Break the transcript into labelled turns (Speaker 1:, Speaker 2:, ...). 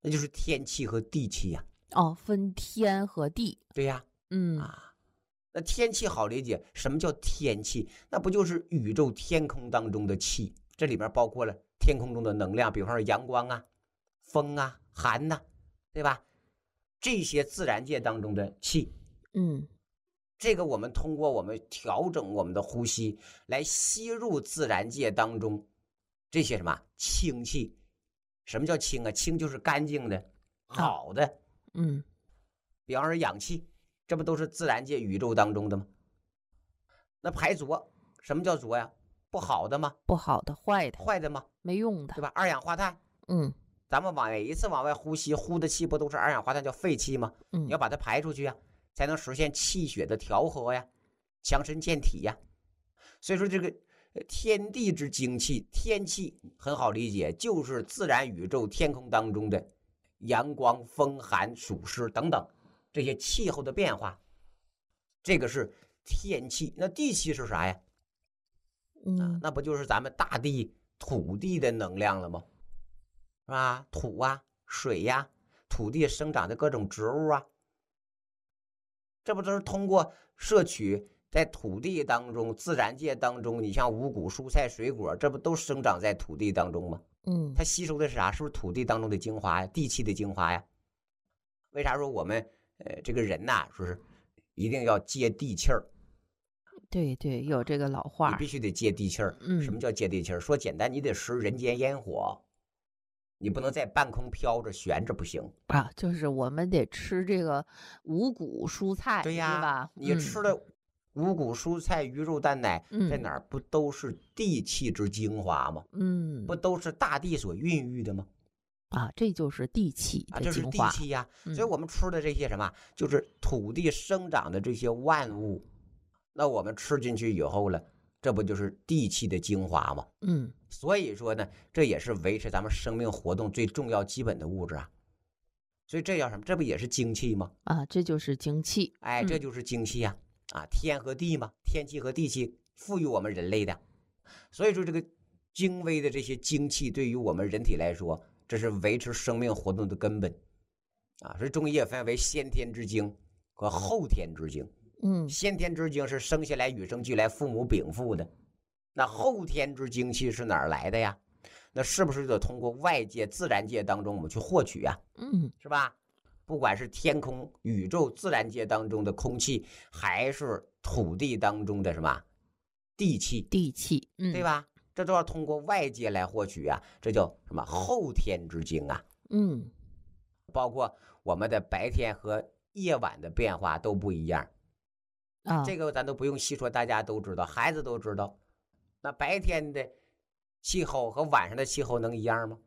Speaker 1: 那就是天气和地气呀。
Speaker 2: 哦，分天和地。
Speaker 1: 对呀，那天气好理解，什么叫天气？那不就是宇宙天空当中的气？这里边包括了天空中的能量，比方说阳光啊、风啊、寒呐，对吧？这些自然界当中的气。这个我们通过我们调整我们的呼吸来吸入自然界当中这些什么清气。什么叫清啊？清就是干净的、好的。比方说氧气，这不都是自然界宇宙当中的吗？那排浊，什么叫浊呀？不好的吗？
Speaker 2: 不好的、坏的、
Speaker 1: 坏的吗？
Speaker 2: 没用的，
Speaker 1: 对吧？二氧化碳。咱们每一次往外呼吸，呼的气不都是二氧化碳，叫废气吗？你要把它排出去呀，才能实现气血的调和呀，强身健体呀。所以说这个天地之精气，天气很好理解，就是自然宇宙天空当中的阳光、风、寒、暑湿等等这些气候的变化，这个是天气。那地气是啥呀？那不就是咱们大地土地的能量了吗？是吧？土啊，水呀，土地生长的各种植物啊，这不都是通过摄取在土地当中、自然界当中，你像五谷、蔬菜、水果，这不都生长在土地当中吗？它吸收的是啥？是不是土地当中的精华呀？地气的精华呀？为啥说我们这个人呐，说是一定要接地气儿？
Speaker 2: 对对，有这个老话，
Speaker 1: 你必须得接地气儿。什么叫接地气儿？说简单，你得食人间烟火。你不能在半空飘着悬着，不行
Speaker 2: 啊！就是我们得吃这个五谷蔬菜，
Speaker 1: 对呀，
Speaker 2: 对吧？
Speaker 1: 你吃的五谷蔬菜、鱼肉蛋奶，在哪儿不都是地气之精华吗？不都是大地所孕育的吗？
Speaker 2: 这就是地气的精华，
Speaker 1: 这是地气呀。所以我们吃的这些什么，就是土地生长的这些万物，那我们吃进去以后了，这不就是地气的精华吗？所以说呢，这也是维持咱们生命活动最重要基本的物质啊。所以这叫什么？这不也是精气吗？
Speaker 2: 这就是精气。
Speaker 1: 这就是精气呀！天和地嘛，天气和地气赋予我们人类的。所以说这个精微的这些精气对于我们人体来说，这是维持生命活动的根本所以中医也分为先天之精和后天之精。先天之精是生下来与生俱来，父母禀赋的。那后天之精气是哪儿来的呀？那是不是得通过外界自然界当中我们去获取呀？是吧？不管是天空、宇宙、自然界当中的空气，还是土地当中的什么地气，对吧？这都要通过外界来获取啊，这叫什么后天之精啊？包括我们的白天和夜晚的变化都不一样这个咱都不用细说，大家都知道，孩子都知道。那白天的气候和晚上的气候能一样吗？